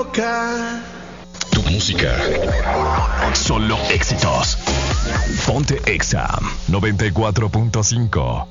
Tu música. Solo éxitos. Ponte Exa 94.5.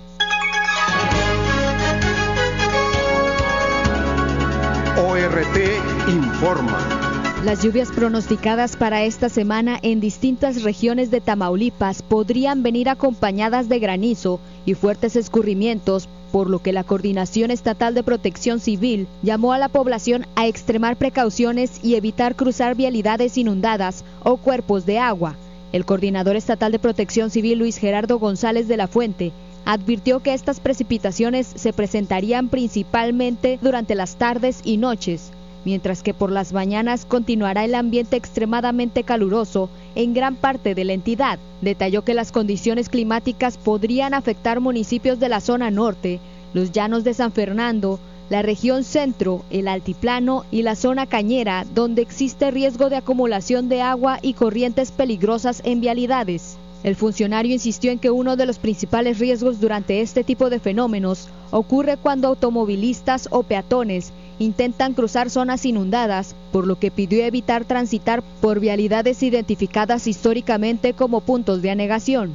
ORT informa. Las lluvias pronosticadas para esta semana en distintas regiones de Tamaulipas podrían venir acompañadas de granizo y fuertes escurrimientos, por lo que la Coordinación Estatal de Protección Civil llamó a la población a extremar precauciones y evitar cruzar vialidades inundadas o cuerpos de agua. El coordinador estatal de Protección Civil, Luis Gerardo González de la Fuente, advirtió que estas precipitaciones se presentarían principalmente durante las tardes y noches, mientras que por las mañanas continuará el ambiente extremadamente caluroso en gran parte de la entidad. Detalló que las condiciones climáticas podrían afectar municipios de la zona norte, los llanos de San Fernando, la región centro, el altiplano y la zona cañera, donde existe riesgo de acumulación de agua y corrientes peligrosas en vialidades. El funcionario insistió en que uno de los principales riesgos durante este tipo de fenómenos ocurre cuando automovilistas o peatones intentan cruzar zonas inundadas, por lo que pidió evitar transitar por vialidades identificadas históricamente como puntos de anegación.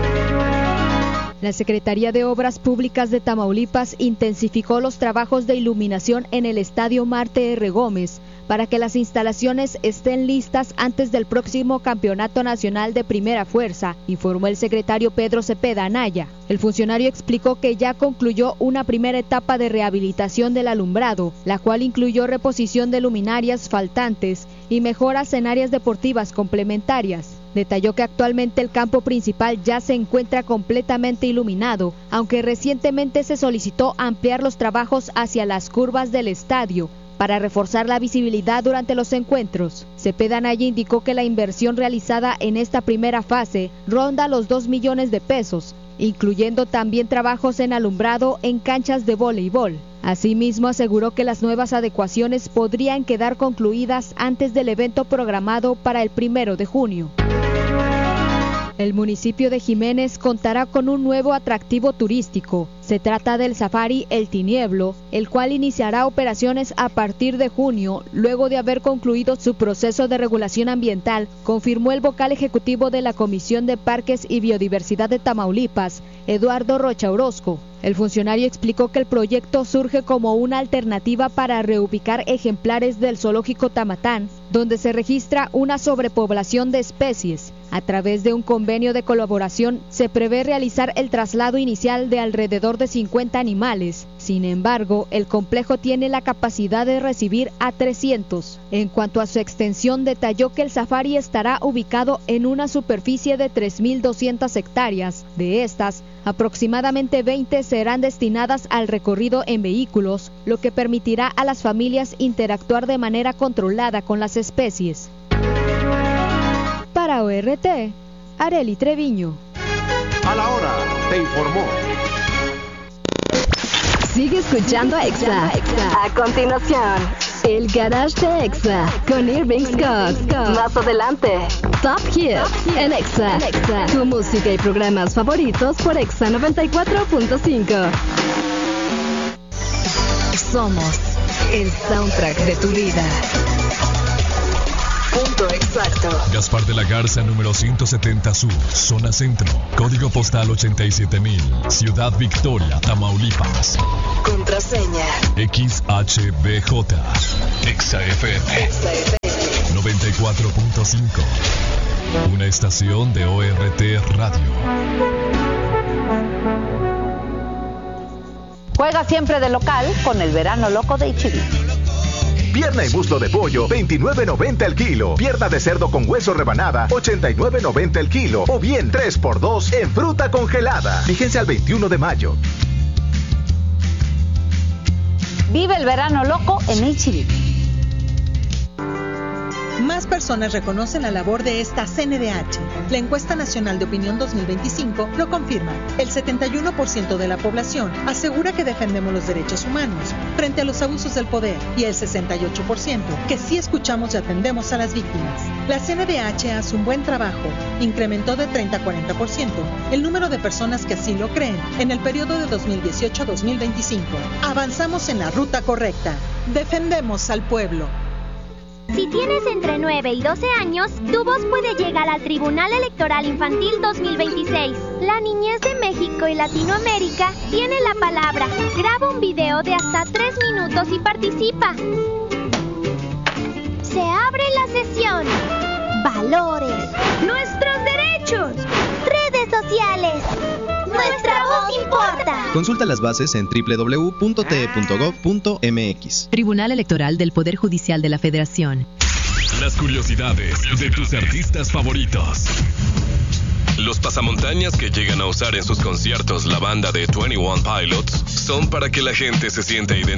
La Secretaría de Obras Públicas de Tamaulipas intensificó los trabajos de iluminación en el Estadio Marte R. Gómez para que las instalaciones estén listas antes del próximo Campeonato Nacional de Primera Fuerza, informó el secretario Pedro Cepeda Anaya. El funcionario explicó que ya concluyó una primera etapa de rehabilitación del alumbrado, la cual incluyó reposición de luminarias faltantes y mejoras en áreas deportivas complementarias. Detalló que actualmente el campo principal ya se encuentra completamente iluminado, aunque recientemente se solicitó ampliar los trabajos hacia las curvas del estadio para reforzar la visibilidad durante los encuentros. Cepeda Anaya indicó que la inversión realizada en esta primera fase ronda los 2 millones de pesos, incluyendo también trabajos en alumbrado en canchas de voleibol. Asimismo, aseguró que las nuevas adecuaciones podrían quedar concluidas antes del evento programado para el 1 de junio. El municipio de Jiménez contará con un nuevo atractivo turístico. Se trata del Safari El Tinieblo, el cual iniciará operaciones a partir de junio, luego de haber concluido su proceso de regulación ambiental, confirmó el vocal ejecutivo de la Comisión de Parques y Biodiversidad de Tamaulipas, Eduardo Rocha Orozco. El funcionario explicó que el proyecto surge como una alternativa para reubicar ejemplares del zoológico Tamatán, donde se registra una sobrepoblación de especies. A través de un convenio de colaboración se prevé realizar el traslado inicial de alrededor de 50 animales. Sin embargo, el complejo tiene la capacidad de recibir a 300. En cuanto a su extensión, detalló que el safari estará ubicado en una superficie de 3.200 hectáreas. De estas, aproximadamente 20 serán destinadas al recorrido en vehículos, lo que permitirá a las familias interactuar de manera controlada con las especies. Para ORT, Arely Treviño. A la hora, te informó. Sigue escuchando a Exa. A continuación, el Garage de Exa con Irving Scott. Más adelante, Top Hits en Exa. Tu música y programas favoritos por Exa 94.5. Somos el soundtrack de tu vida. Punto exacto. Gaspar de la Garza, número 170 Sur, zona centro, código postal 87,000, Ciudad Victoria, Tamaulipas. Contraseña XHBJ, XFM 94.5, una estación de ORT Radio. Juega siempre de local con el verano loco de H-E-B. Pierna y muslo de pollo, $29.90 el kilo. Pierna de cerdo con hueso rebanada, $89.90 el kilo. O bien 3x2 en fruta congelada. Fíjense al 21 de mayo. Vive el verano loco en H-E-B. Más personas reconocen la labor de esta CNDH. La encuesta nacional de opinión 2025 lo confirma. El 71% de la población asegura que defendemos los derechos humanos frente a los abusos del poder y el 68% que sí escuchamos y atendemos a las víctimas. La CNDH hace un buen trabajo. Incrementó de 30 a 40% el número de personas que así lo creen en el periodo de 2018 a 2025. Avanzamos en la ruta correcta. Defendemos al pueblo. tienes entre 9 y 12 años, tu voz puede llegar al Tribunal Electoral Infantil 2026. La niñez de México y Latinoamérica tiene la palabra. Graba un video de hasta 3 minutos y participa. Se abre la sesión. Valores. Nuestros derechos. Redes sociales. Nuestra voz importa. Consulta las bases en www.te.gov.mx. Tribunal Electoral del Poder Judicial de la Federación. Las curiosidades de tus artistas favoritos. Los pasamontañas que llegan a usar en sus conciertos la banda de 21 Pilots son para que la gente se sienta identificada